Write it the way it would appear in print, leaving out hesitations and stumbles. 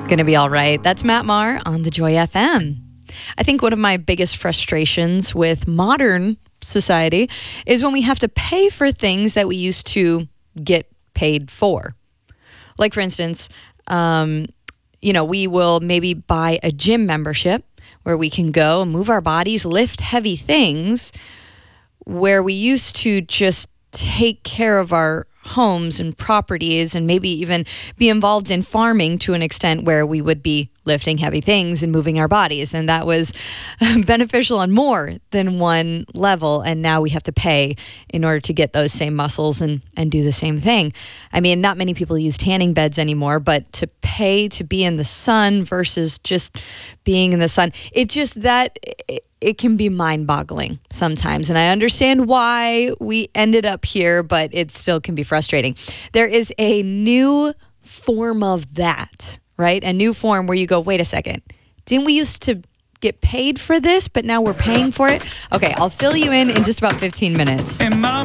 Gonna be all right. That's Matt Maher on the Joy FM. I think one of my biggest frustrations with modern society is when we have to pay for things that we used to get paid for. Like, for instance, we will maybe buy a gym membership where we can go and move our bodies, lift heavy things, where we used to just take care of our homes and properties and maybe even be involved in farming to an extent where we would be lifting heavy things and moving our bodies. And that was beneficial on more than one level. And now we have to pay in order to get those same muscles and do the same thing. I mean, not many people use tanning beds anymore, but to pay to be in the sun versus just being in the sun, it can be mind-boggling sometimes. And I understand why we ended up here, but it still can be frustrating. There is a new form of that, right? A new form where you go, wait a second, didn't we used to get paid for this, but now we're paying for it? Okay, I'll fill you in just about 15 minutes.